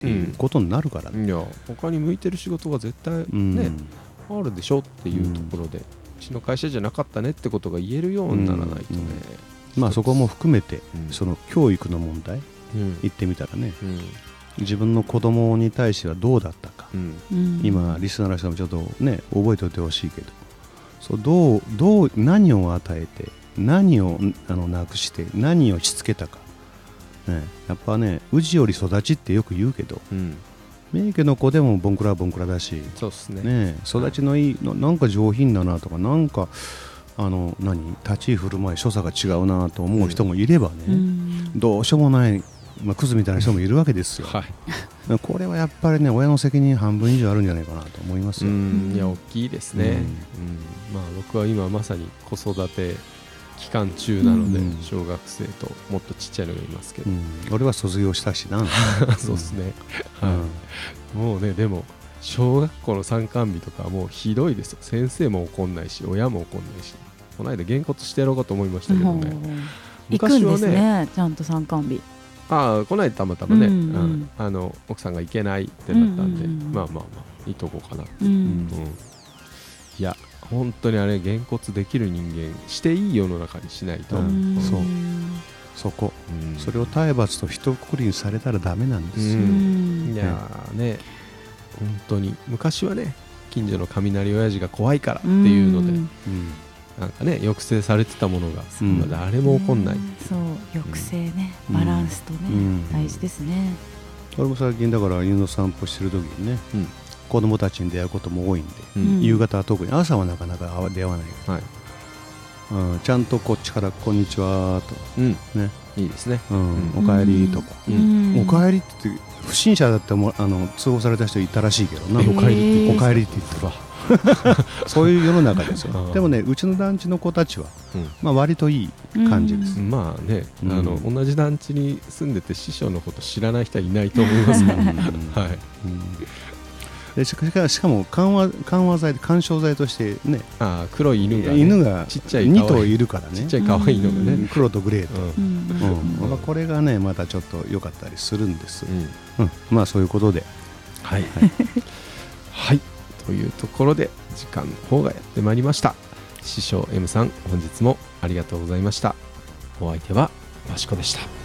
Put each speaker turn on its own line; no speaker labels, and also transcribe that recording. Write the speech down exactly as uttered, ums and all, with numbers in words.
っていうことになるからね、
いや他に向いてる仕事が絶対ね、うん、あるでしょっていうところで、うん、うちの会社じゃなかったねってことが言えるようにならないとね、うんうん、
まあそこも含めて、うん、その教育の問題、うん、言ってみたらね、うん、自分の子供に対してはどうだったか、うん、今リスナーの人もちょっとね覚えておいてほしいけど、そうどうどう何を与えて何をあのなくして何をしつけたか、ね、やっぱね氏より育ちってよく言うけど、うん、名家の子でもボンクラはボンクラだし、
そうっすね、
ね、育ちのいいのなんか上品だなとかなんかあの何立ち居振る舞い所作が違うなと思う人もいればね、うん、どうしようもない、まあ、クズみたいな人もいるわけですよ、はい、これはやっぱりね親の責任半分以上あるんじゃないかなと思いますよ。うん、
いや大きいですね、うんうん、まあ、僕は今まさに子育て期間中なので、うん、小学生ともっとちっちゃいのがいますけど、うん、
俺は卒業したしな
そうですね、うんはい、もうねでも小学校の参観日とかもうひどいですよ。先生も怒んないし親も怒んないし、この間げんこつしてやろうかと思いましたけどね。
昔はね、行くんですね、ちゃんと参観日。
ああこの間たまたまね、うんうんうん、あの奥さんが行けないってなったんで、うんうんうん、まあまあまあいいとこかなって、うんうん、いや本当にあれげんこつできる人間していい世の中にしないと、うん、
そうそこ、うん、それを体罰と一括りにされたらダメなんですよ、うん、
いやね本当に昔はね近所の雷親父が怖いからっていうので、うん、なんかね抑制されてたものが今誰も起こんない、ね、
そう抑制ね、うん、バランスとね、うん、大事ですね。
俺も最近だから犬の散歩してる時にね、うん、子供たちに出会うことも多いんで、うん、夕方は特に朝はなかなか出会わないから、はいうん、ちゃんとこっちからこんにちはと、うんね、
いいですね、
うん、おかえりとか、うん、おかえりって不審者だってもあの通報された人いたらしいけどな、おかえりっておかえりって言ったらそういう世の中ですよ。でもねうちの団地の子たちは、うんまあ、割といい感じです、
うん、まあね、うん、あの同じ団地に住んでて師匠のこと知らない人はいないと思いますから、はいうん
でしか、しかも緩和、緩和剤緩衝材としてね、
あ黒い犬が、ね、
犬がちっちゃいに頭いるからね、
ちっちゃい可愛いのがね、
うん、黒とグレーと、うんうんまあ、これがねまたちょっと良かったりするんです、うんうん、まあそういうことで
はい、はいはい、というところで時間の方がやってまいりました。師匠 M さん本日もありがとうございました。お相手はマシコでした。